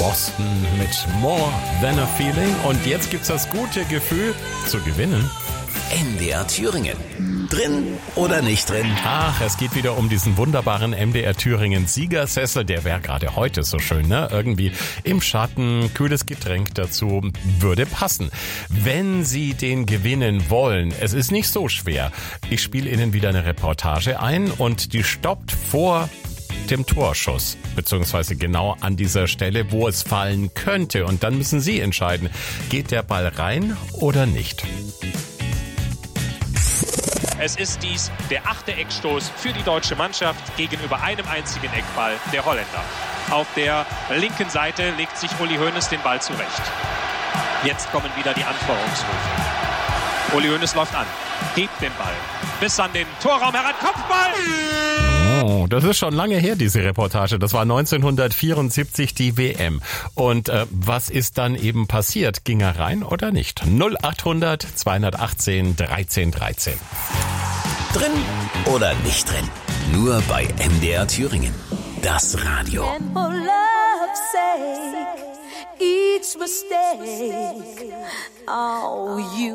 Boston mit More Than a Feeling. Und jetzt gibt's das gute Gefühl zu gewinnen. MDR Thüringen. Drin oder nicht drin? Ach, es geht wieder um diesen wunderbaren MDR Thüringen Siegersessel. Der wäre gerade heute so schön, ne? Irgendwie im Schatten, kühles Getränk dazu, würde passen. Wenn Sie den gewinnen wollen, es ist nicht so schwer. Ich spiele Ihnen wieder eine Reportage ein und die stoppt vor dem Torschuss, beziehungsweise genau an dieser Stelle, wo es fallen könnte. Und dann müssen Sie entscheiden, geht der Ball rein oder nicht? Es ist dies der 8. Eckstoß für die deutsche Mannschaft gegenüber einem einzigen Eckball der Holländer. Auf der linken Seite legt sich Uli Hoeneß den Ball zurecht. Jetzt kommen wieder die Anfeuerungsrufe. Uli Hoeneß läuft an, hebt den Ball bis an den Torraum heran. Kopfball! Oh, das ist schon lange her, diese Reportage. Das war 1974 die WM. Und was ist dann eben passiert? Ging er rein oder nicht? 0800 218 1313. Drin oder nicht drin? Nur bei MDR Thüringen. Das Radio. And for love's sake, each mistake, oh, you